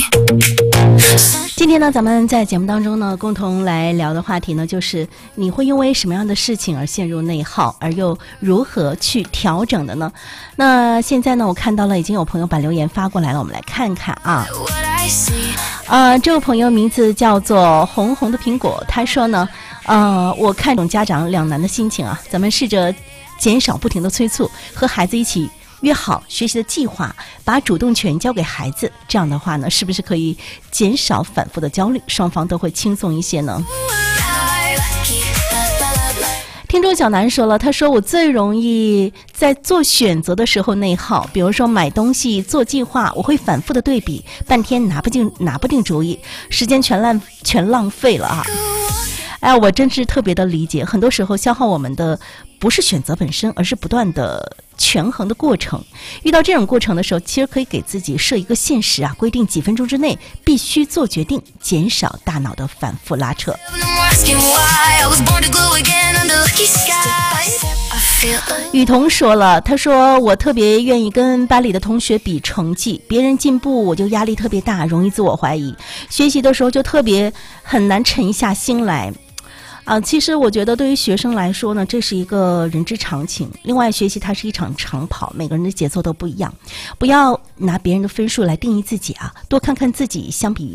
今天呢，咱们在节目当中呢，共同来聊的话题呢，就是你会因为什么样的事情而陷入内耗，而又如何去调整的呢？那现在呢，我看到了已经有朋友把留言发过来了，我们来看看啊。这位朋友名字叫做红红的苹果，他说呢，我看懂家长两难的心情啊，咱们试着减少不停的催促，和孩子一起约好学习的计划，把主动权交给孩子，这样的话呢，是不是可以减少反复的焦虑，双方都会轻松一些呢？听众小南说了，他说我最容易在做选择的时候内耗，比如说买东西做计划，我会反复的对比，半天拿不定主意，时间全浪费了啊！哎，我真是特别的理解，很多时候消耗我们的不是选择本身，而是不断的权衡的过程。遇到这种过程的时候，其实可以给自己设一个限时啊，规定几分钟之内必须做决定，减少大脑的反复拉扯。雨桐说了，他说我特别愿意跟班里的同学比成绩，别人进步我就压力特别大，容易自我怀疑，学习的时候就很难沉下心来。其实我觉得对于学生来说呢，这是一个人之常情。另外，学习它是一场长跑，每个人的节奏都不一样，不要拿别人的分数来定义自己啊，多看看自己相比